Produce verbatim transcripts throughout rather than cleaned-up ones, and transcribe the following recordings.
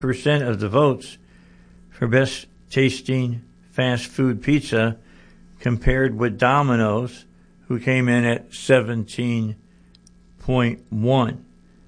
percent of the votes for best tasting fast food pizza, compared with Domino's, who came in at seventeen point one.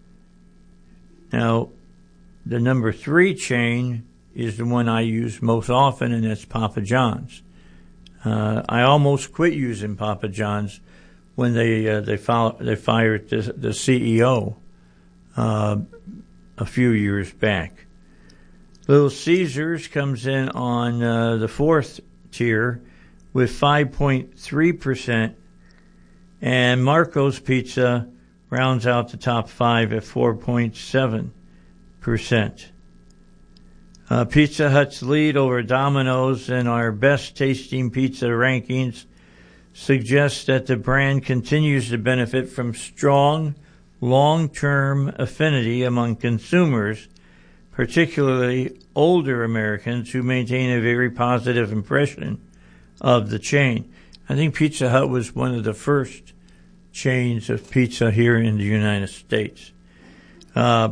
Now, the number three chain is the one I use most often, and that's Papa John's. Uh, I almost quit using Papa John's when they uh, they, follow, they fired the, the C E O uh, a few years back. Little Caesars comes in on uh, the fourth tier with five point three percent, and Marco's Pizza rounds out the top five at four point seven percent. Uh, Pizza Hut's lead over Domino's in our best tasting pizza rankings suggests that the brand continues to benefit from strong, long-term affinity among consumers, particularly older Americans who maintain a very positive impression of the chain. I think Pizza Hut was one of the first chains of pizza here in the United States. Uh,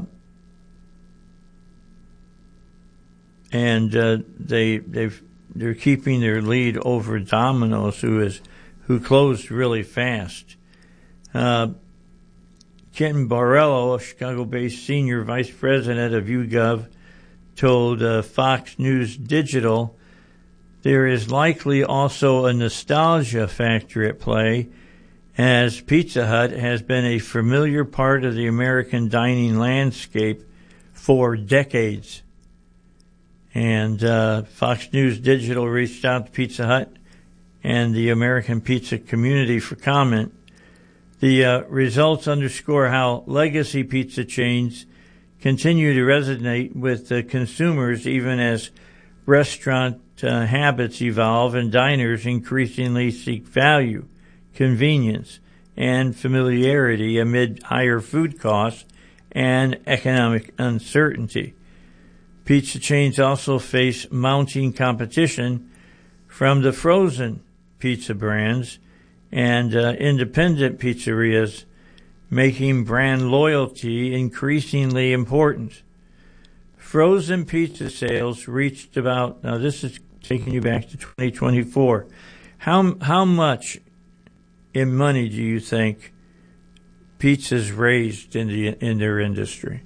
and uh, they they've they're keeping their lead over Domino's, who is who closed really fast. Uh, Kenton Barello, a Chicago-based senior vice president of YouGov, told uh, Fox News Digital there is likely also a nostalgia factor at play, as Pizza Hut has been a familiar part of the American dining landscape for decades. And uh, Fox News Digital reached out to Pizza Hut and the American pizza community for comment. The uh, results underscore how legacy pizza chains continue to resonate with uh, consumers even as restaurant uh, habits evolve and diners increasingly seek value, convenience, and familiarity amid higher food costs and economic uncertainty. Pizza chains also face mounting competition from the frozen pizza brands and uh, independent pizzerias, making brand loyalty increasingly important. Frozen pizza sales reached about, now this is taking you back to twenty twenty-four. How how much in money do you think pizza's raised in the in their industry?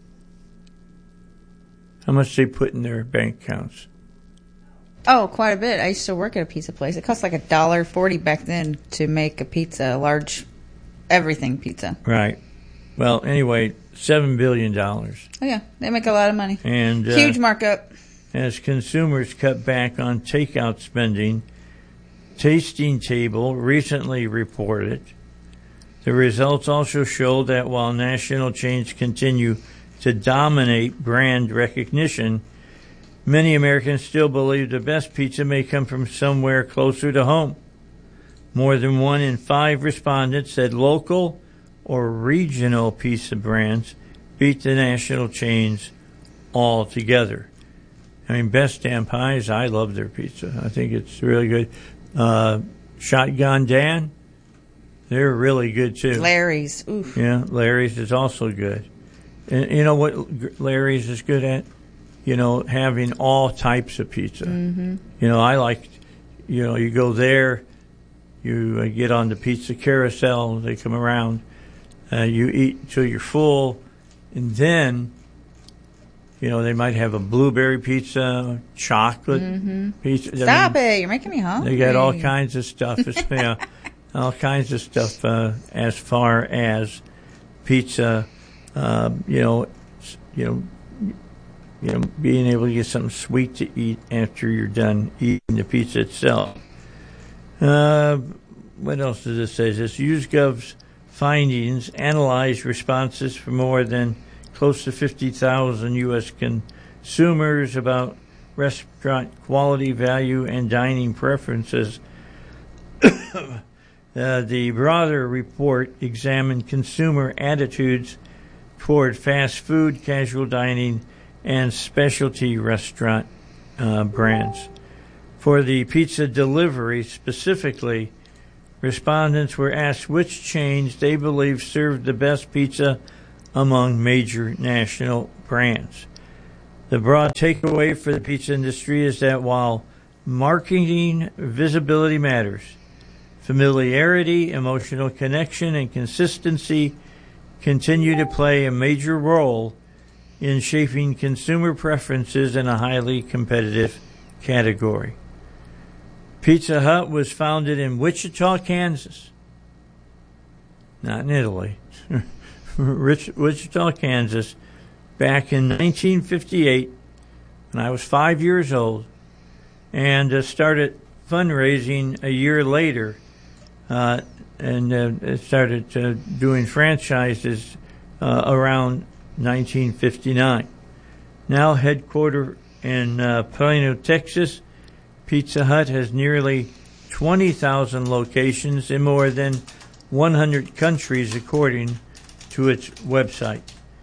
How much they put in their bank accounts? Oh, quite a bit. I used to work at a pizza place. It cost like a dollar forty back then to make a pizza, a large everything pizza. Right. Well, anyway, seven billion dollars. Oh yeah, they make a lot of money. And uh, huge markup. As consumers cut back on takeout spending, Tasting Table recently reported the results also show that while national chains continue to dominate brand recognition, many Americans still believe the best pizza may come from somewhere closer to home. More than one in five respondents said local or regional pizza brands beat the national chains altogether. I mean, Best Damn Pies, I love their pizza. I think it's really good. Uh, Shotgun Dan, they're really good too. Larry's, oof. Yeah, Larry's is also good. And you know what Larry's is good at? You know, having all types of pizza. Mm-hmm. You know, I like, you know, you go there, you uh, get on the pizza carousel, they come around, uh, you eat until you're full, and then, you know, they might have a blueberry pizza, chocolate mm-hmm. pizza. Stop I mean, it, you're making me hungry. They got all kinds of stuff. It's, yeah, all kinds of stuff uh, as far as pizza. Uh, you know, you know, you know, being able to get something sweet to eat after you're done eating the pizza itself. Uh, what else does it say? This YouGov's findings analyzed responses from more than close to fifty thousand U S consumers about restaurant quality, value, and dining preferences. uh, the broader report examined consumer attitudes toward fast food, casual dining, and specialty restaurant uh, brands. For the pizza delivery specifically, respondents were asked which chains they believe served the best pizza among major national brands. The broad takeaway for the pizza industry is that while marketing visibility matters, familiarity, emotional connection, and consistency continue to play a major role in shaping consumer preferences in a highly competitive category. Pizza Hut was founded in Wichita, Kansas, not in Italy, Wichita, Kansas, back in nineteen fifty-eight when I was five years old, and uh, started fundraising a year later, uh, and uh, started uh, doing franchises uh, around nineteen fifty-nine. Now headquartered in uh, Plano, Texas, Pizza Hut has nearly twenty thousand locations in more than one hundred countries, according to its website.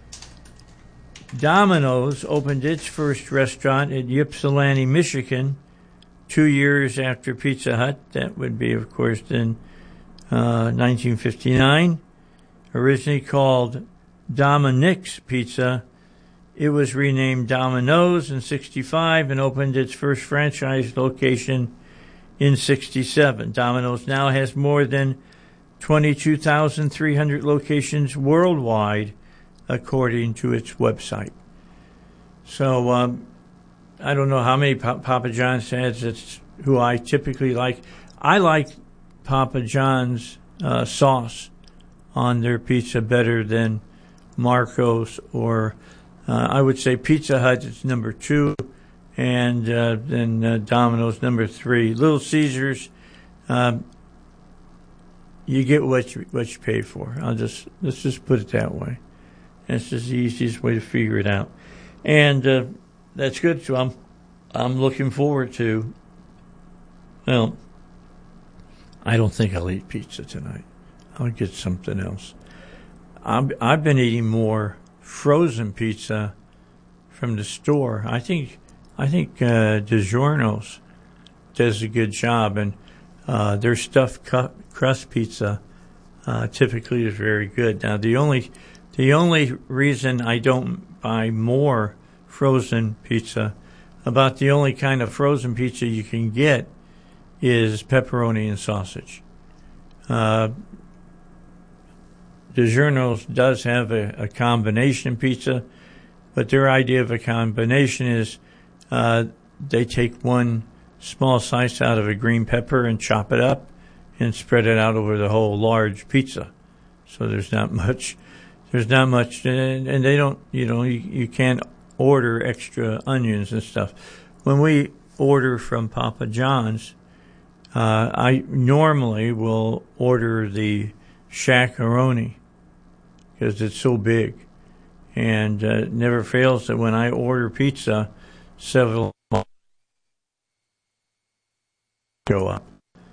Domino's opened its first restaurant at Ypsilanti, Michigan, two years after Pizza Hut. That would be, of course, in uh, nineteen fifty-nine. Originally called Dominick's Pizza, it was renamed Domino's in sixty-five and opened its first franchise location in sixty-seven. Domino's now has more than twenty-two thousand three hundred locations worldwide, according to its website. So um, I don't know how many pa- Papa John's has. It's who I typically like. I like Papa John's uh, sauce on their pizza better than Marco's, or uh, I would say Pizza Hut is number two, and uh, then uh, Domino's number three. Little Caesars, um, you get what you what you pay for. I'll just let's just put it that way. That's just the easiest way to figure it out, and uh, that's good. So I'm I'm looking forward to. Well, I don't think I'll eat pizza tonight. I'll get something else. I've, I've been eating more frozen pizza from the store. I think I think uh, DiGiorno's does a good job, and uh, their stuffed cu- crust pizza uh, typically is very good. Now, the only the only reason I don't buy more frozen pizza, about the only kind of frozen pizza you can get, is pepperoni and sausage. Uh, DiGiorno's does have a, a combination pizza, but their idea of a combination is uh, they take one small slice out of a green pepper and chop it up and spread it out over the whole large pizza. So there's not much, there's not much, and, and they don't, you know, you, you can't order extra onions and stuff. When we order from Papa John's, uh, I normally will order the Shaq-a-Roni, because it's so big, and uh, it never fails that when I order pizza, several go up.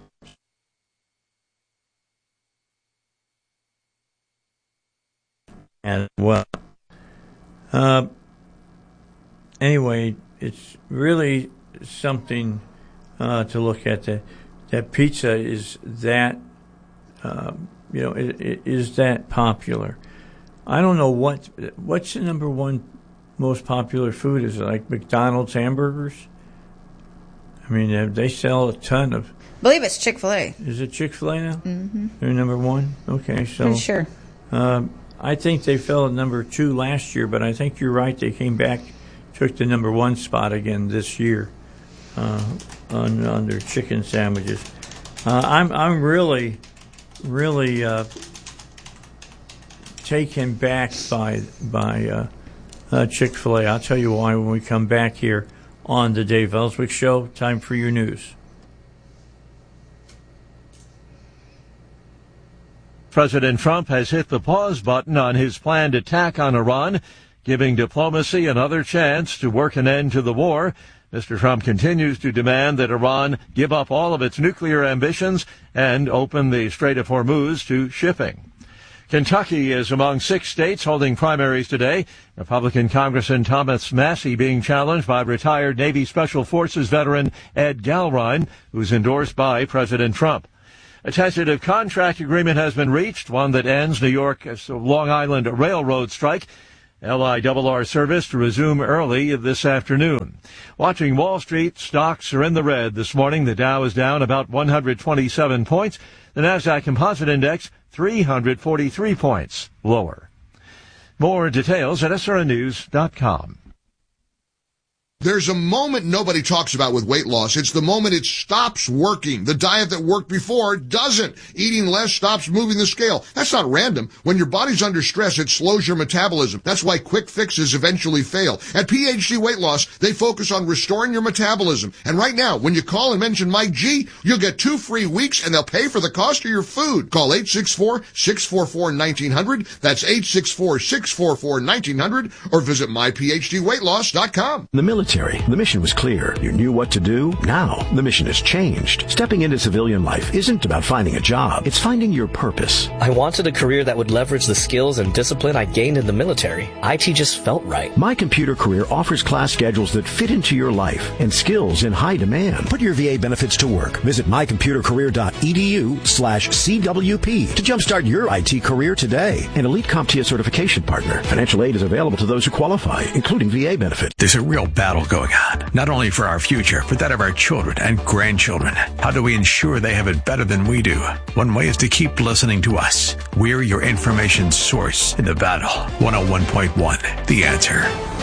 And well, uh, anyway, it's really something uh, to look at. That that pizza is that uh, you know it, it is that popular. I don't know what what's the number one most popular food. Is it like McDonald's hamburgers? I mean, they sell a ton of. I believe it's Chick-fil-A. Is it Chick-fil-A now? Mm-hmm. They're number one? Okay, so. Pretty sure. Um, I think they fell at number two last year, but I think you're right. They came back, took the number one spot again this year uh, on, on their chicken sandwiches. Uh, I'm I'm really, really uh, taken back by by uh, uh, Chick-fil-A. I'll tell you why when we come back here on the Dave Ellswick Show. Time for your news. President Trump has hit the pause button on his planned attack on Iran, giving diplomacy another chance to work an end to the war. Mister Trump continues to demand that Iran give up all of its nuclear ambitions and open the Strait of Hormuz to shipping. Kentucky is among six states holding primaries today. Republican Congressman Thomas Massie being challenged by retired Navy Special Forces veteran Ed Galrine, who's endorsed by President Trump. A tentative contract agreement has been reached, one that ends New York's Long Island Railroad strike. L I R R service to resume early this afternoon. Watching Wall Street, stocks are in the red this morning. The Dow is down about one hundred twenty-seven points. The Nasdaq Composite Index, three hundred forty-three points lower. More details at S R N news dot com. There's a moment nobody talks about with weight loss. It's the moment it stops working. The diet that worked before doesn't. Eating less stops moving the scale. That's not random. When your body's under stress, it slows your metabolism. That's why quick fixes eventually fail. At P H D Weight Loss, they focus on restoring your metabolism. And right now, when you call and mention Mike G, you'll get two free weeks and they'll pay for the cost of your food. Call eight six four, six four four, one nine zero zero. That's eight six four, six four four, one nine zero zero. Or visit my p h d weight loss dot com. The military. The mission was clear. You knew what to do. Now, the mission has changed. Stepping into civilian life isn't about finding a job. It's finding your purpose. I wanted a career that would leverage the skills and discipline I gained in the military. I T just felt right. My Computer Career offers class schedules that fit into your life and skills in high demand. Put your V A benefits to work. Visit my computer career dot e d u slash c w p to jumpstart your I T career today. An Elite CompTIA certification partner. Financial aid is available to those who qualify, including V A benefits. There's a real battle going on, not only for our future, but that of our children and grandchildren. How do we ensure they have it better than we do? One way is to keep listening to us. We're your information source in the battle. one oh one point one, The Answer.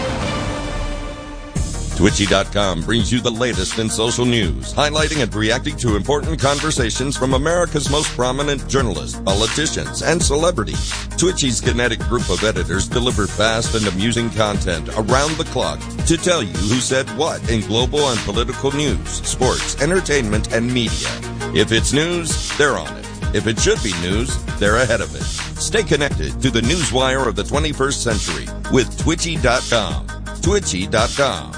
Twitchy dot com brings you the latest in social news, highlighting and reacting to important conversations from America's most prominent journalists, politicians, and celebrities. Twitchy's kinetic group of editors deliver fast and amusing content around the clock to tell you who said what in global and political news, sports, entertainment, and media. If it's news, they're on it. If it should be news, they're ahead of it. Stay connected to the newswire of the twenty-first century with Twitchy dot com. Twitchy dot com.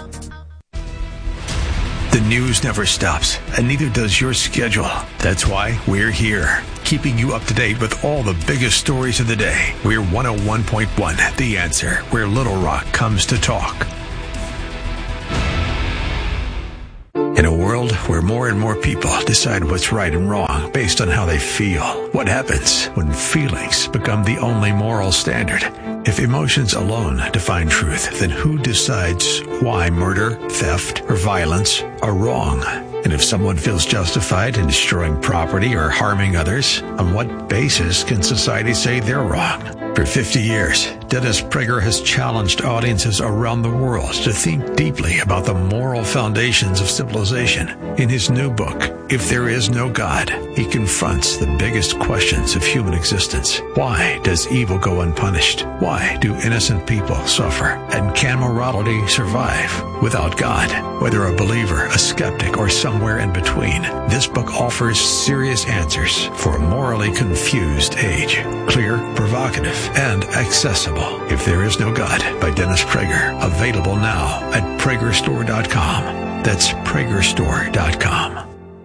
The news never stops, and neither does your schedule. That's why we're here, keeping you up to date with all the biggest stories of the day. We're one oh one point one, The Answer, where Little Rock comes to talk. In a world where more and more people decide what's right and wrong based on how they feel, what happens when feelings become the only moral standard? If emotions alone define truth, then who decides why murder, theft, or violence are wrong? And if someone feels justified in destroying property or harming others, on what basis can society say they're wrong? For fifty years, Dennis Prager has challenged audiences around the world to think deeply about the moral foundations of civilization. In his new book, If There Is No God, he confronts the biggest questions of human existence. Why does evil go unpunished? Why do innocent people suffer? And can morality survive without God? Whether a believer, a skeptic, or somewhere in between, this book offers serious answers for a morally confused age. Clear, provocative, and accessible. If There Is No God by Dennis Prager. Available now at Prager Store dot com. That's Prager Store dot com.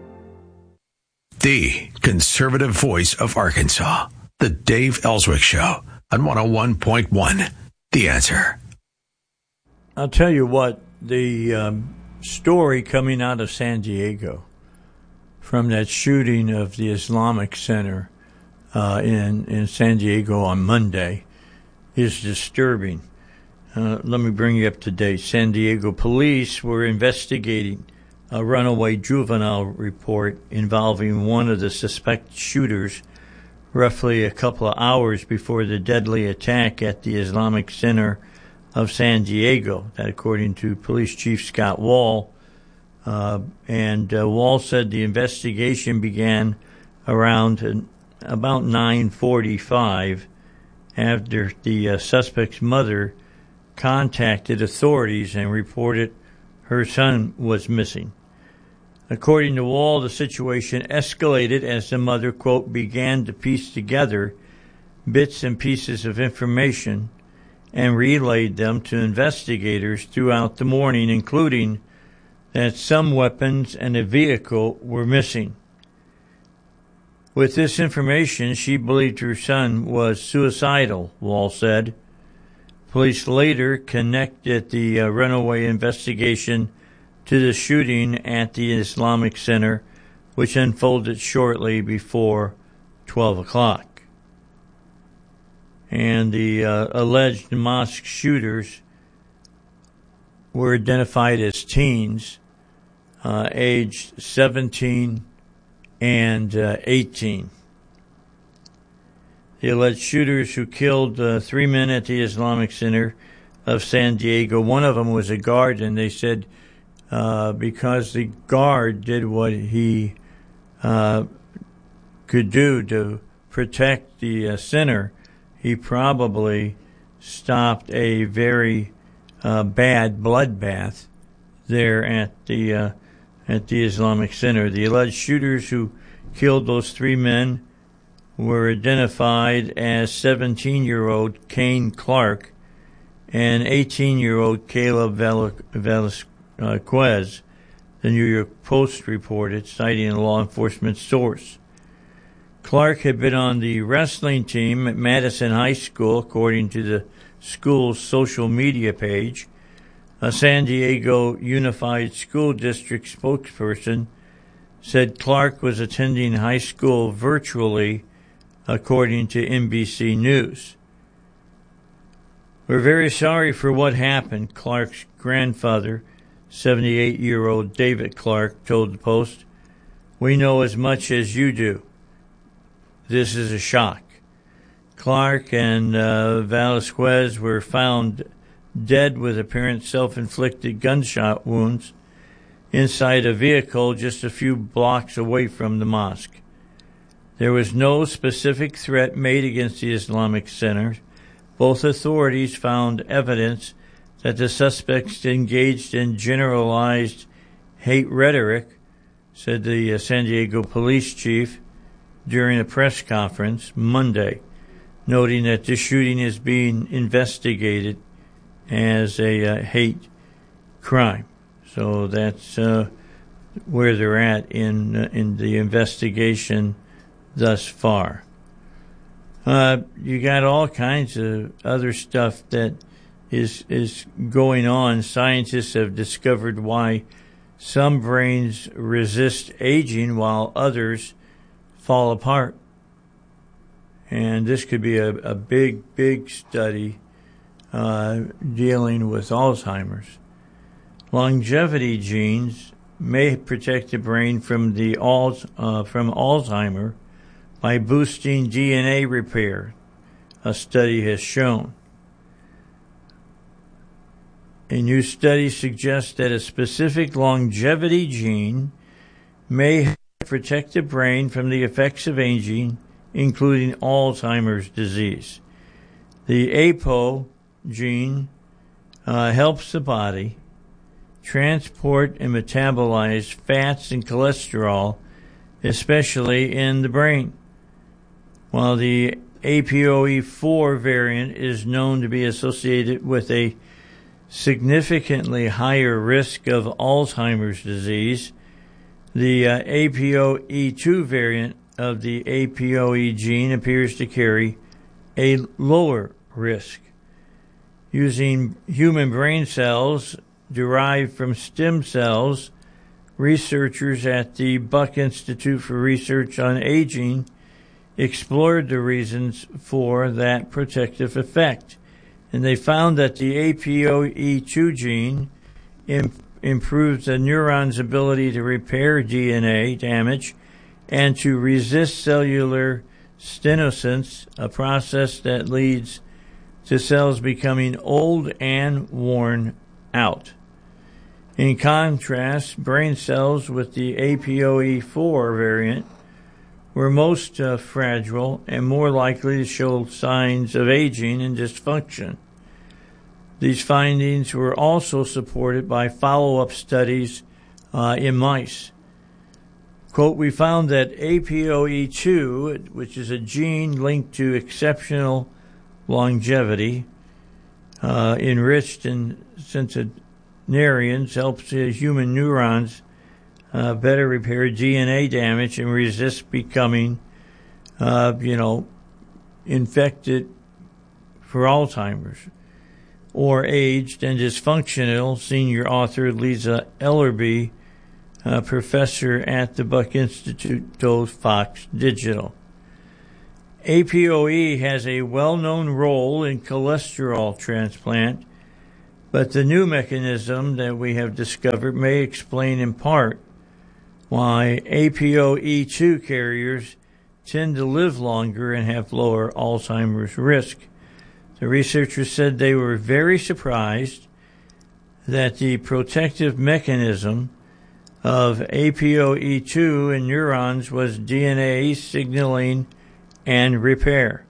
The conservative voice of Arkansas. The Dave Ellswick Show on one oh one point one. The Answer. I'll tell you what, the um, story coming out of San Diego from that shooting of the Islamic Center uh, in, in San Diego on Monday is disturbing. Uh, let me bring you up to date. San Diego police were investigating a runaway juvenile report involving one of the suspect shooters roughly a couple of hours before the deadly attack at the Islamic Center of San Diego, that according to Police Chief Scott Wall. Uh, and uh, Wall said the investigation began around uh, about nine forty-five after the uh, suspect's mother contacted authorities and reported her son was missing. According to Wall, the situation escalated as the mother, quote, began to piece together bits and pieces of information and relayed them to investigators throughout the morning, including that some weapons and a vehicle were missing. With this information, she believed her son was suicidal, Wall said. Police later connected the uh, runaway investigation to the shooting at the Islamic Center, which unfolded shortly before twelve o'clock. and the uh, alleged mosque shooters were identified as teens, uh, aged seventeen and uh, eighteen. The alleged shooters who killed uh, three men at the Islamic Center of San Diego, one of them was a guard, and they said uh, because the guard did what he uh, could do to protect the uh, center, he probably stopped a very uh, bad bloodbath there at the uh, at the Islamic Center. The alleged shooters who killed those three men were identified as seventeen-year-old Kane Clark and eighteen-year-old Caleb Velasquez, the New York Post reported, citing a law enforcement source. Clark had been on the wrestling team at Madison High School, according to the school's social media page. A San Diego Unified School District spokesperson said Clark was attending high school virtually, according to N B C News. We're very sorry for what happened, Clark's grandfather, seventy-eight-year-old David Clark, told the Post. We know as much as you do. This is a shock. Clark and uh, Velasquez were found dead with apparent self-inflicted gunshot wounds inside a vehicle just a few blocks away from the mosque. There was no specific threat made against the Islamic Center. Both authorities found evidence that the suspects engaged in generalized hate rhetoric, said the uh, San Diego police chief during a press conference Monday, noting that the shooting is being investigated as a uh, hate crime. So that's uh, where they're at in uh, in the investigation thus far. Uh, you got all kinds of other stuff that is is going on. Scientists have discovered why some brains resist aging while others fall apart. And this could be a, a big, big study uh, dealing with Alzheimer's. Longevity genes may protect the brain from the Alz, uh, from Alzheimer by boosting D N A repair, a study has shown. A new study suggests that a specific longevity gene may protect the brain from the effects of aging, including Alzheimer's disease. The A P O gene uh, helps the body transport and metabolize fats and cholesterol, especially in the brain, while the A P O E four variant is known to be associated with a significantly higher risk of Alzheimer's disease. The uh, A P O E two variant of the A P O E gene appears to carry a lower risk. Using human brain cells derived from stem cells, researchers at the Buck Institute for Research on Aging explored the reasons for that protective effect, and they found that the A P O E two gene imp- improves a neuron's ability to repair D N A damage and to resist cellular senescence, a process that leads to cells becoming old and worn out. In contrast, brain cells with the A P O E four variant were most uh, fragile and more likely to show signs of aging and dysfunction. These findings were also supported by follow-up studies uh, in mice. Quote, we found that A P O E two, which is a gene linked to exceptional longevity, uh, enriched in centenarians, helps uh, human neurons uh, better repair D N A damage and resist becoming, uh, you know, infected for Alzheimer's or aged and dysfunctional, senior author Lisa Ellerby, a professor at the Buck Institute, told Fox Digital. A P O E has a well-known role in cholesterol transplant, but the new mechanism that we have discovered may explain in part why A P O E two carriers tend to live longer and have lower Alzheimer's risk. The researchers said they were very surprised that the protective mechanism of A P O E two in neurons was D N A signaling and repair.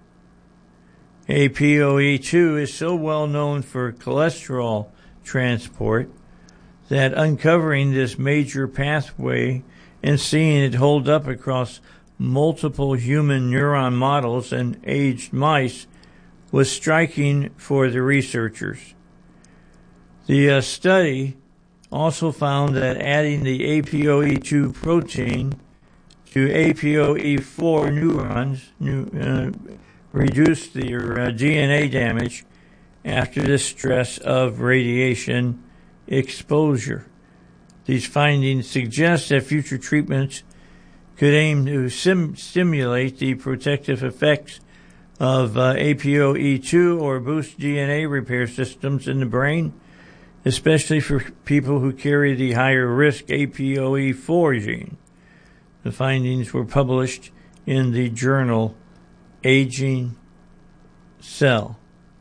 A P O E two is so well known for cholesterol transport that uncovering this major pathway and seeing it hold up across multiple human neuron models and aged mice was striking for the researchers. The uh, study also found that adding the A P O E two protein to A P O E four neurons new, uh, reduced their uh, D N A damage after the stress of radiation exposure. These findings suggest that future treatments could aim to sim- stimulate the protective effects of uh, A P O E two or boost D N A repair systems in the brain, especially for people who carry the higher risk A P O E four gene. The findings were published in the journal Aging Cell.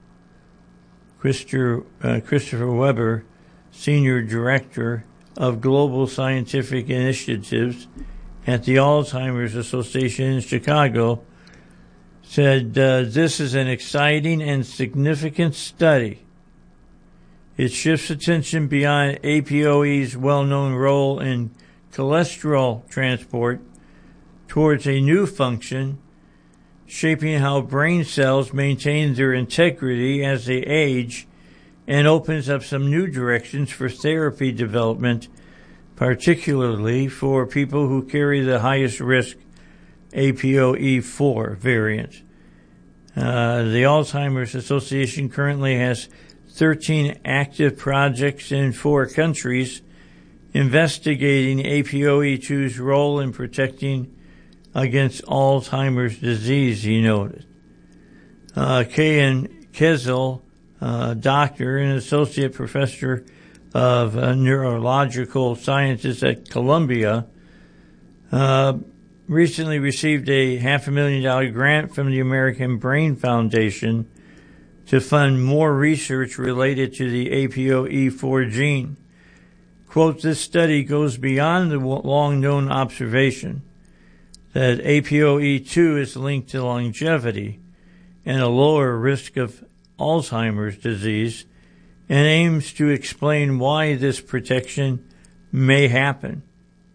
Christopher, uh, Christopher Weber, Senior Director of Global Scientific Initiatives at the Alzheimer's Association in Chicago, said uh, this is an exciting and significant study. It shifts attention beyond A P O E's well-known role in cholesterol transport towards a new function, shaping how brain cells maintain their integrity as they age, and opens up some new directions for therapy development, particularly for people who carry the highest risk A P O E four variant. Uh, the Alzheimer's Association currently has thirteen active projects in four countries investigating A P O E two's role in protecting against Alzheimer's disease, he noted. Uh, Kayan Kezel, uh, doctor and associate professor of uh, neurological sciences at Columbia, uh, recently received a half a million dollar grant from the American Brain Foundation to fund more research related to the A P O E four gene. Quote, this study goes beyond the long-known observation that A P O E two is linked to longevity and a lower risk of Alzheimer's disease, and aims to explain why this protection may happen.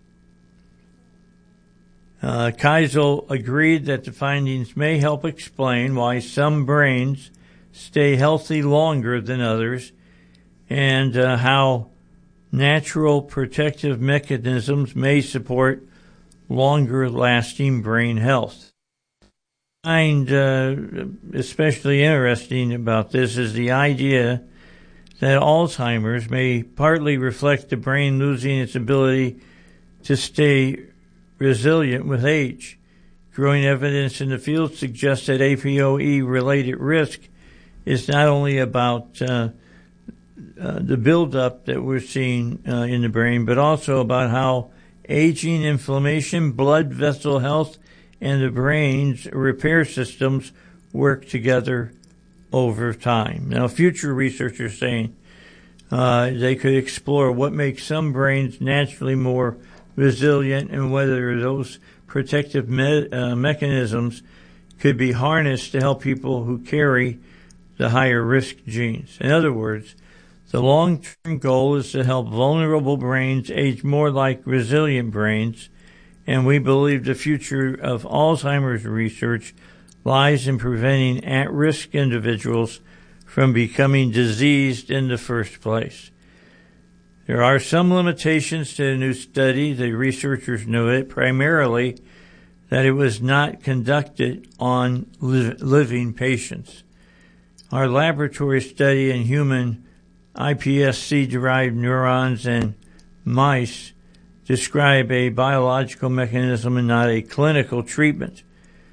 Uh, Keisel agreed that the findings may help explain why some brains stay healthy longer than others, and uh, how natural protective mechanisms may support longer-lasting brain health. What I find uh, especially interesting about this is the idea that Alzheimer's may partly reflect the brain losing its ability to stay resilient with age. Growing evidence in the field suggests that A P O E-related risk is not only about uh, uh, the buildup that we're seeing uh, in the brain, but also about how aging, inflammation, blood vessel health, and the brain's repair systems work together over time. Now, future research are saying uh, they could explore what makes some brains naturally more resilient and whether those protective me- uh, mechanisms could be harnessed to help people who carry the higher risk genes. In other words, the long-term goal is to help vulnerable brains age more like resilient brains, and we believe the future of Alzheimer's research lies in preventing at-risk individuals from becoming diseased in the first place. There are some limitations to the new study. The researchers noted primarily that it was not conducted on li- living patients. Our laboratory study in human I P S C-derived neurons and mice describe a biological mechanism and not a clinical treatment.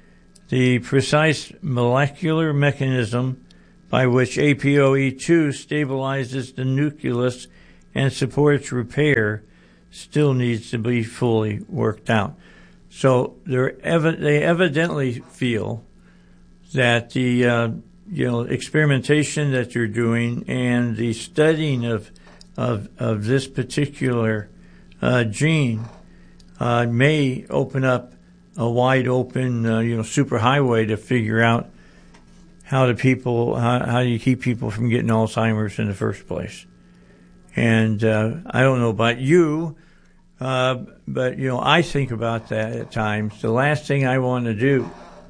The precise molecular mechanism by which A P O E two stabilizes the nucleus and supports repair still needs to be fully worked out. So they're ev- they evidently feel that the uh, you know experimentation that you're doing and the studying of of, of this particular uh, gene uh, may open up a wide open uh, you know superhighway to figure out how do people how, how do you keep people from getting Alzheimer's in the first place. And uh, I don't know about you, uh, but you know I think about that at times. The last thing I want to do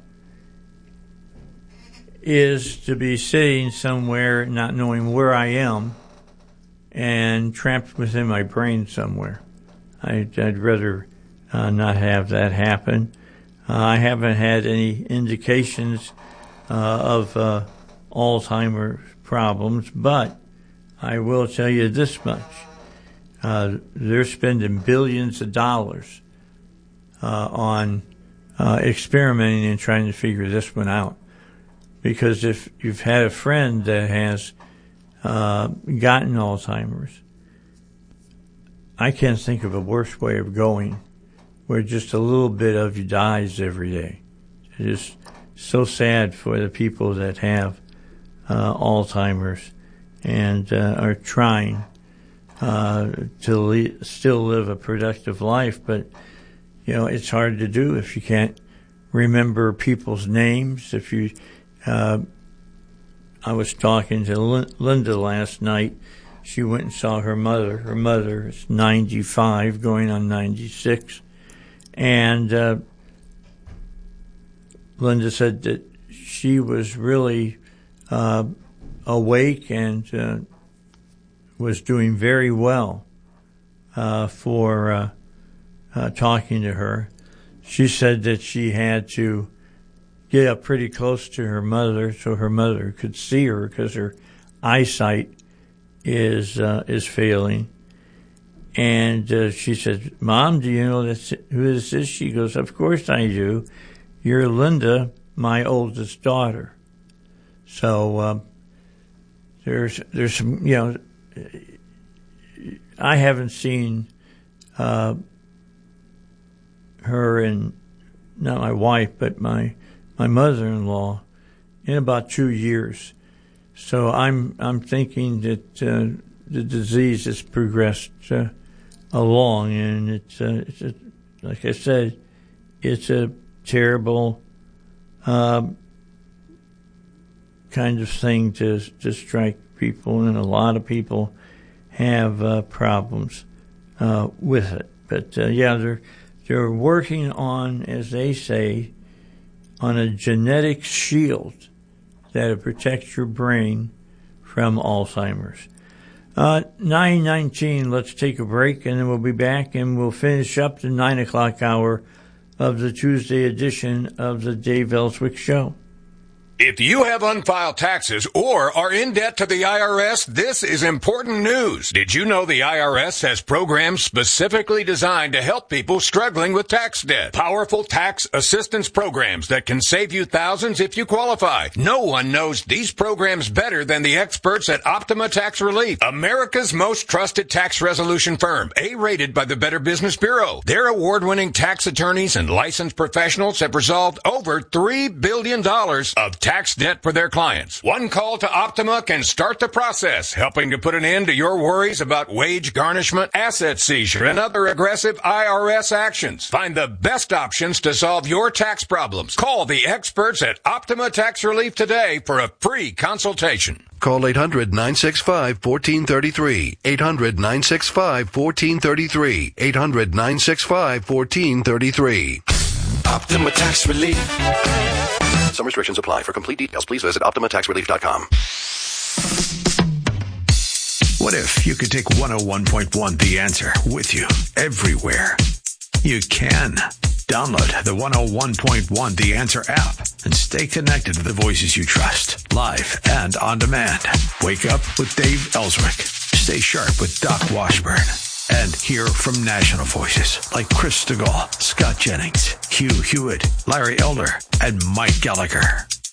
is to be sitting somewhere not knowing where I am and trapped within my brain somewhere. I'd, I'd rather uh, not have that happen. Uh, I haven't had any indications uh, of uh, Alzheimer's problems, but I will tell you this much. Uh, they're spending billions of dollars uh, on uh, experimenting and trying to figure this one out. Because if you've had a friend that has uh, gotten Alzheimer's, I can't think of a worse way of going where just a little bit of you dies every day. It's just so sad for the people that have uh, Alzheimer's and uh, are trying uh, to le- still live a productive life. But, you know, it's hard to do if you can't remember people's names, if you... Uh, I was talking to Linda last night. She went and saw her mother. Her mother is ninety-five, going on ninety-six. And uh, Linda said that she was really uh, awake and uh, was doing very well uh, for uh, uh, talking to her. She said that she had to get up pretty close to her mother so her mother could see her because her eyesight is uh, is failing. And uh, she said, "Mom, do you know this, who this is?" She goes, "Of course I do. You're Linda, my oldest daughter." So uh, there's there's some, you know, I haven't seen uh, her and not my wife, but my my mother-in-law in about two years. So I'm I'm thinking that uh, the disease has progressed uh, along, and it's, uh, it's a, like I said, it's a terrible uh, kind of thing to to strike people, and a lot of people have uh, problems uh, with it. But uh, yeah, they're they're working on, as they say, on a genetic shield that protects your brain from Alzheimer's. Uh, nine nineteen, let's take a break, and then we'll be back, and we'll finish up the nine o'clock hour of the Tuesday edition of the Dave Ellswick Show. If you have unfiled taxes or are in debt to the I R S, this is important news. Did you know the I R S has programs specifically designed to help people struggling with tax debt? Powerful tax assistance programs that can save you thousands if you qualify. No one knows these programs better than the experts at Optima Tax Relief, America's most trusted tax resolution firm, A-rated by the Better Business Bureau. Their award-winning tax attorneys and licensed professionals have resolved over three billion dollars of tax debt for their clients. One call to Optima can start the process, helping to put an end to your worries about wage garnishment, asset seizure, and other aggressive I R S actions. Find the best options to solve your tax problems. Call the experts at Optima Tax Relief today for a free consultation. Call eight hundred, nine six five, one four three three. eight hundred, nine six five, one four three three. eight hundred, nine six five, one four three three. Optima Tax Relief. Some restrictions apply. For complete details, please visit optima tax relief dot com. What if you could take one oh one point one The Answer with you everywhere? You can. Download the one oh one point one The Answer app and stay connected to the voices you trust, live and on demand. Wake up with Dave Ellswick. Stay sharp with Doc Washburn. And hear from national voices like Chris Stegall, Scott Jennings, Hugh Hewitt, Larry Elder, and Mike Gallagher.